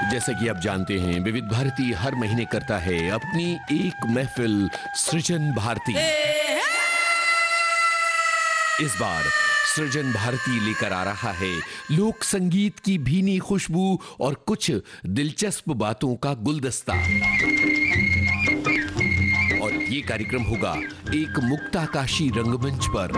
जैसा कि आप जानते हैं, विविध भारती हर महीने करता है अपनी एक महफिल सृजन भारती। इस बार सृजन भारती लेकर आ रहा है लोक संगीत की भीनी खुशबू और कुछ दिलचस्प बातों का गुलदस्ता। और ये कार्यक्रम होगा एक मुक्ताकाशी रंगमंच पर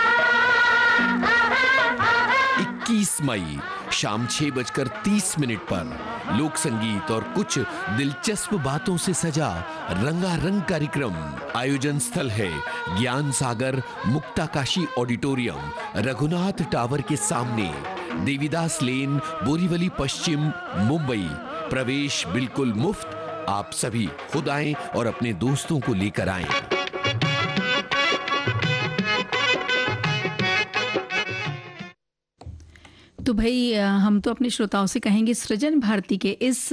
21 मई शाम 6:30 पर लोक संगीत और कुछ दिलचस्प बातों से सजा रंगारंग कार्यक्रम। आयोजन स्थल है ज्ञान सागर मुक्ताकाशी ऑडिटोरियम, रघुनाथ टावर के सामने, देवीदास लेन, बोरीवली पश्चिम, मुंबई। प्रवेश बिल्कुल मुफ्त। आप सभी खुद आएं और अपने दोस्तों को लेकर आएं। तो भाई हम तो अपने श्रोताओं से कहेंगे सृजन भारती के इस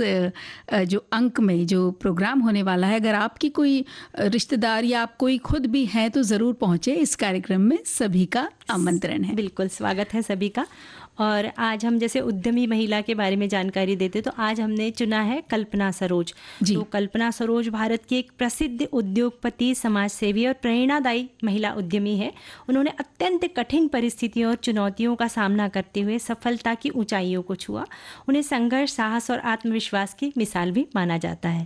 जो अंक में जो प्रोग्राम होने वाला है, अगर आपकी कोई रिश्तेदार या आप कोई खुद भी हैं तो ज़रूर पहुँचे। इस कार्यक्रम में सभी का आमंत्रण है। बिल्कुल स्वागत है सभी का। और आज हम जैसे उद्यमी महिला के बारे में जानकारी देते, तो आज हमने चुना है कल्पना सरोज। तो कल्पना सरोज भारत की एक प्रसिद्ध उद्योगपति, समाजसेवी और प्रेरणादायी महिला उद्यमी है। उन्होंने अत्यंत कठिन परिस्थितियों और चुनौतियों का सामना करते हुए सफलता की ऊंचाइयों को छुआ। उन्हें संघर्ष, साहस और आत्मविश्वास की मिसाल भी माना जाता है।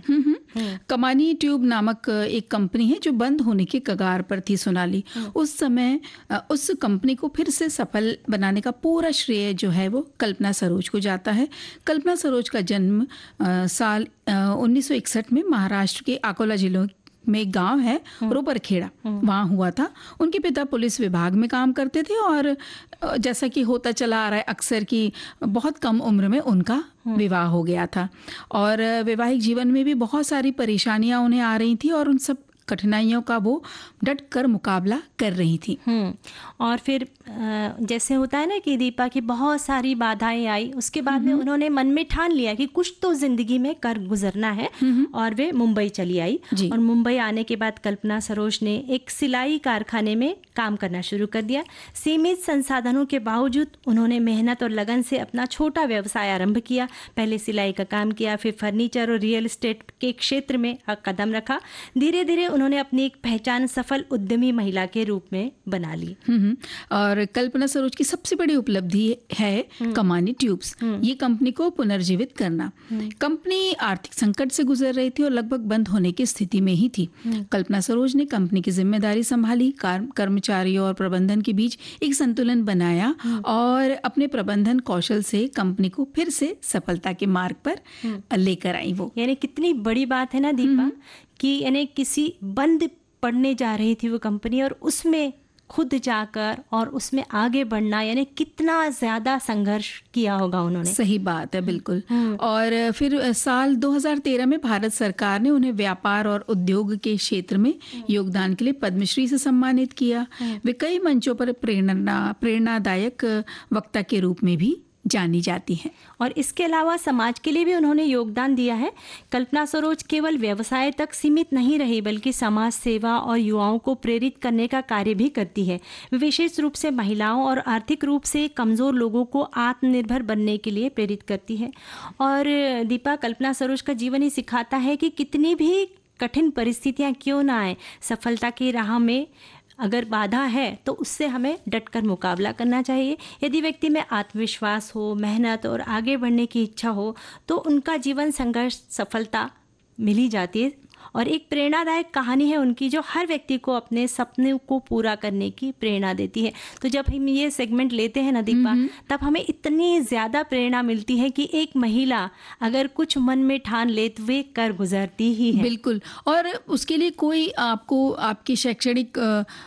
कमानी ट्यूब नामक एक कंपनी है जो बंद होने के कगार पर थी, सोनाली। उस समय उस कंपनी को फिर से सफल बनाने का पूरा श्रेय जो है वो कल्पना सरोज को जाता है। कल्पना सरोज का जन्म साल 1961 में महाराष्ट्र के अकोला जिलों में एक गांव है रोपरखेड़ा, वहाँ हुआ था। उनके पिता पुलिस विभाग में काम करते थे और जैसा कि होता चला आ रहा है अक्सर कि बहुत कम उम्र में उनका विवाह हो गया था और वैवाहिक जीवन में भी बहुत सारी परेशानियां उन्हें आ रही थी और उन सब कठिनाइयों का वो डट कर मुकाबला कर रही थी। और फिर जैसे होता है ना कि दीपा की बहुत सारी बाधाएं आई, उसके बाद में उन्होंने मन में ठान लिया कि कुछ तो जिंदगी में कर गुजरना है और वे मुंबई चली आई। और मुंबई आने के बाद कल्पना सरोज ने एक सिलाई कारखाने में काम करना शुरू कर दिया। सीमित संसाधनों के बावजूद उन्होंने मेहनत और लगन से अपना छोटा व्यवसाय आरंभ किया। पहले सिलाई का काम किया, फिर फर्नीचर और रियल एस्टेट के क्षेत्र में कदम रखा। धीरे धीरे उन्होंने अपनी एक पहचान सफल उद्यमी महिला के रूप में बना ली। और कल्पना सरोज की सबसे बड़ी उपलब्धि है कमानी ट्यूब्स, ये कंपनी को पुनर्जीवित करना। कंपनी आर्थिक संकट से गुजर रही थी और लगभग बंद होने की स्थिति में ही थी। कल्पना सरोज ने कंपनी की जिम्मेदारी संभाली, कर्मचारियों और प्रबंधन के बीच एक संतुलन बनाया और अपने प्रबंधन कौशल से कंपनी को फिर से सफलता के मार्ग पर लेकर आई वो। यानी कितनी बड़ी बात है ना दीपा कि यानी किसी बंद पड़ने जा रही थी वो कंपनी और उसमें खुद जाकर और उसमें आगे बढ़ना, यानी कितना ज्यादा संघर्ष किया होगा उन्होंने। सही बात है, बिल्कुल। और फिर साल 2013 में भारत सरकार ने उन्हें व्यापार और उद्योग के क्षेत्र में योगदान के लिए पद्मश्री से सम्मानित किया। वे कई मंचों पर प्रेरणादायक वक्ता के रूप में भी जानी जाती हैं। और इसके अलावा समाज के लिए भी उन्होंने योगदान दिया है। कल्पना सरोज केवल व्यवसाय तक सीमित नहीं रही, बल्कि समाज सेवा और युवाओं को प्रेरित करने का कार्य भी करती है। विशेष रूप से महिलाओं और आर्थिक रूप से कमज़ोर लोगों को आत्मनिर्भर बनने के लिए प्रेरित करती है। और दीपा, कल्पना सरोज का जीवन ही सिखाता है कि कितनी भी कठिन परिस्थितियाँ क्यों ना आए, सफलता की राह में अगर बाधा है तो उससे हमें डटकर मुकाबला करना चाहिए। यदि व्यक्ति में आत्मविश्वास हो, मेहनत और आगे बढ़ने की इच्छा हो तो उनका जीवन संघर्ष सफलता मिल ही जाती है। और एक प्रेरणादायक कहानी है उनकी जो हर व्यक्ति को अपने सपने को पूरा करने की प्रेरणा देती है। तो जब हम ये सेगमेंट लेते हैं ना दीपा, तब हमें इतनी ज़्यादा प्रेरणा मिलती है कि एक महिला अगर कुछ मन में ठान ले तो वे कर गुजरती ही है। बिल्कुल। और उसके लिए कोई आपको आपकी शैक्षणिक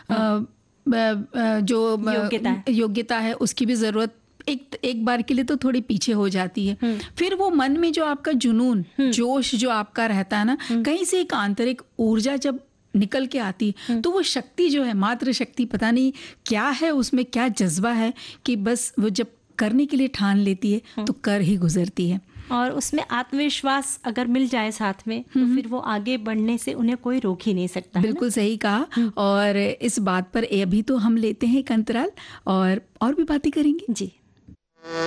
जो योग्यता है उसकी भी ज़रूरत एक बार के लिए तो थोड़ी पीछे हो जाती है। फिर वो मन में जो आपका जुनून, जोश जो आपका रहता है ना, कहीं से एक आंतरिक ऊर्जा जब निकल के आती तो वो शक्ति जो है, मात्र शक्ति, पता नहीं क्या है उसमें, क्या जज्बा है कि बस वो जब करने के लिए ठान लेती है तो कर ही गुजरती है। और उसमें आत्मविश्वास अगर मिल जाए साथ में तो फिर वो आगे बढ़ने से उन्हें कोई रोक ही नहीं सकता। बिल्कुल सही कहा। और इस बात पर अभी तो हम लेते हैं एक अंतराल और भी बातें करेंगे। जी।